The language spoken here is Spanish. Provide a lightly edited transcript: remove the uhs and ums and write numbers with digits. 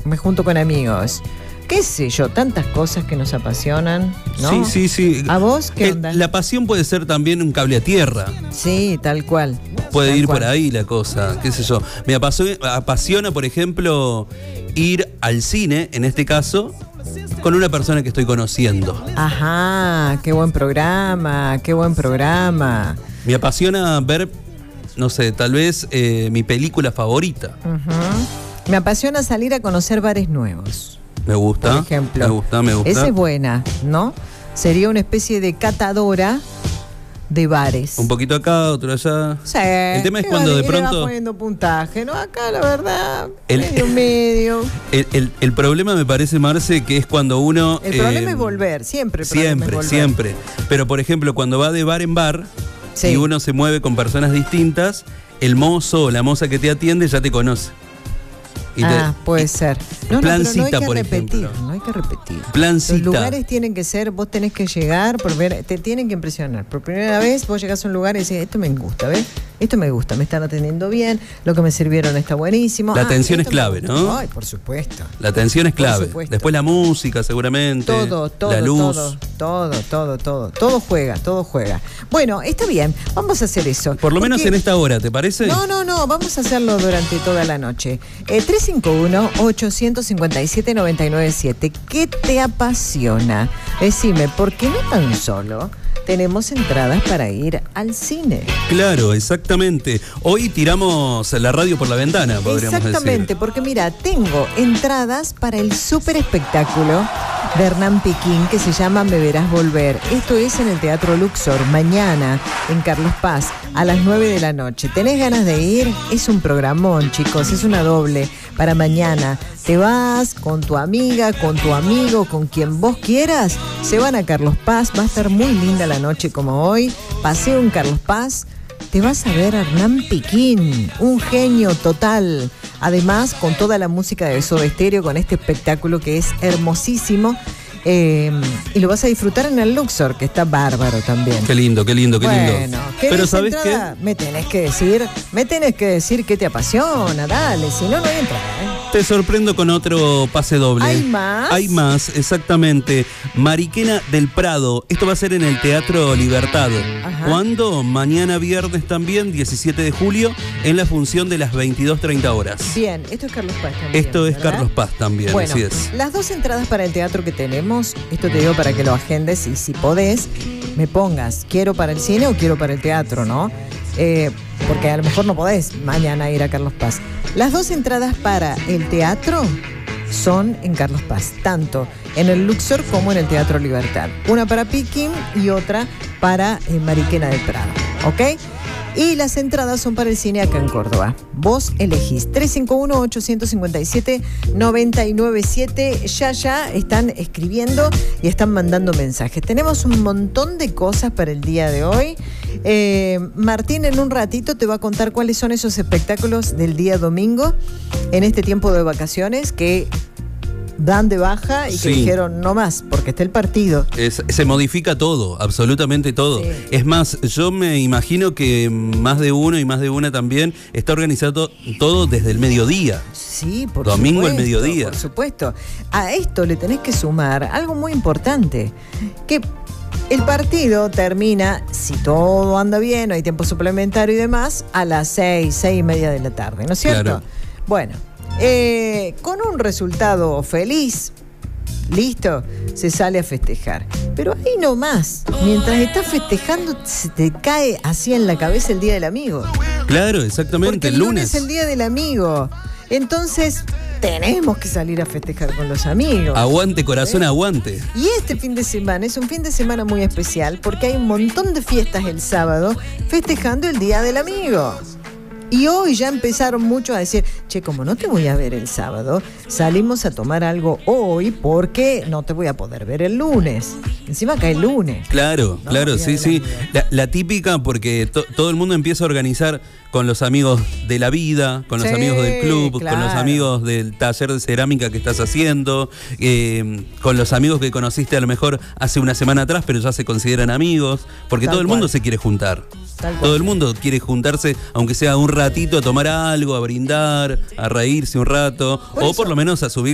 me junto con amigos. Qué sé yo, tantas cosas que nos apasionan, ¿no? Sí. ¿A vos qué onda? La pasión puede ser también un cable a tierra. Sí, tal cual. Puede tal ir cual. por ahí la cosa, qué sé yo. Me apasiona, por ejemplo, ir al cine, en este caso, con una persona que estoy conociendo. Ajá, qué buen programa, qué buen programa. Me apasiona ver, no sé, tal vez mi película favorita. Uh-huh. Me apasiona salir a conocer bares nuevos. Me gusta, por ejemplo. me gusta. Esa es buena, ¿no? Sería una especie de catadora de bares. Un poquito acá, otro allá. Sí. El tema es cuando de le vas pronto... poniendo puntaje, ¿no? Acá, la verdad, medio. El problema me parece, Marce, que es cuando uno... El problema es volver, siempre el problema es volver. Siempre. Pero, por ejemplo, cuando va de bar en bar, sí, y uno se mueve con personas distintas, el mozo o la moza que te atiende ya te conoce. Puede ser. No, plan pero no hay cita, que por repetir, ejemplo. no hay que repetir. Plan cita. Los lugares tienen que ser, vos tenés que llegar, te tienen que impresionar. Por primera vez vos llegás a un lugar y decís, esto me gusta, ¿ves? Esto me gusta, me están atendiendo bien, lo que me sirvieron está buenísimo. La atención es clave, ¿no? Ay, por supuesto. La atención es clave. Después la música, seguramente. Todo, la luz. Todo juega. Bueno, está bien, vamos a hacer eso. Por lo menos en esta hora, ¿te parece? No, vamos a hacerlo durante toda la noche. 351-857-997. ¿Qué te apasiona? Decime, ¿por qué no tan solo tenemos entradas para ir al cine? Claro, exactamente. Hoy tiramos la radio por la ventana, podríamos exactamente, decir. Porque mira, tengo entradas para el súper espectáculo de Hernán Pequín que se llama Me Verás Volver. Esto es en el Teatro Luxor, mañana en Carlos Paz, a las 9 de la noche. ¿Tenés ganas de ir? Es un programón, chicos, es una doble para mañana. Te vas con tu amiga, con tu amigo, con quien vos quieras. Se van a Carlos Paz, va a estar muy linda la noche como hoy. Paseo en Carlos Paz. Te vas a ver a Hernán Pequín, un genio total. Además, con toda la música de Soda Stereo, con este espectáculo que es hermosísimo. Y lo vas a disfrutar en el Luxor, que está bárbaro también. Qué lindo. Bueno, pero ¿sabés qué? Me tenés que decir qué te apasiona, dale, si no, no entra, ¿eh? Te sorprendo con otro pase doble. ¿Hay más? Hay más, exactamente. Mariquena del Prado. Esto va a ser en el Teatro Libertad. Ajá. ¿Cuándo? Mañana viernes también, 17 de julio, en la función de las 22:30 horas. Bien, esto es Carlos Paz también. Esto es ¿verdad? Carlos Paz también, bueno, así es. Las dos entradas para el teatro que tenemos, esto te digo para que lo agendes y si podés, me pongas, quiero para el cine o quiero para el teatro, ¿no? Porque a lo mejor no podés mañana ir a Carlos Paz. Las dos entradas para el teatro son en Carlos Paz, tanto en el Luxor como en el Teatro Libertad. Una para Piquín y otra para Mariquena del Prado, ¿ok? Y las entradas son para el cine acá en Córdoba. Vos elegís 351-857-997. Ya están escribiendo y están mandando mensajes. Tenemos un montón de cosas para el día de hoy. Martín en un ratito te va a contar cuáles son esos espectáculos del día domingo en este tiempo de vacaciones que dan de baja y que sí, dijeron no más, porque está el partido. Se modifica todo, absolutamente todo. Sí. Es más, yo me imagino que más de uno y más de una también está organizado todo desde el mediodía. Sí, por domingo supuesto. al mediodía. Por supuesto. A esto le tenés que sumar algo muy importante, que el partido termina, si todo anda bien, no hay tiempo suplementario y demás, a las 6:30 de la tarde, ¿no es cierto? Claro. Bueno, con un resultado feliz, listo, se sale a festejar. Pero ahí nomás, mientras estás festejando, se te cae así en la cabeza el Día del Amigo. Claro, exactamente, Porque el lunes es el Día del Amigo. Entonces, tenemos que salir a festejar con los amigos. Aguante, corazón, aguante. Y este fin de semana es un fin de semana muy especial porque hay un montón de fiestas el sábado festejando el Día del Amigo. Y hoy ya empezaron muchos a decir, che, como no te voy a ver el sábado, salimos a tomar algo hoy porque no te voy a poder ver el lunes. Encima cae el lunes. Claro, ¿no? claro, sí, sí. La típica porque todo el mundo empieza a organizar con los amigos de la vida, con los Sí, amigos del club, claro, con los amigos del taller de cerámica que estás haciendo, con los amigos que conociste a lo mejor hace una semana atrás, pero ya se consideran amigos, porque Tal todo el mundo cual. se quiere juntar. Tal cual. Todo el mundo quiere juntarse, aunque sea un ratito, a tomar algo, a brindar, a reírse un rato, Por o eso. por lo menos a subir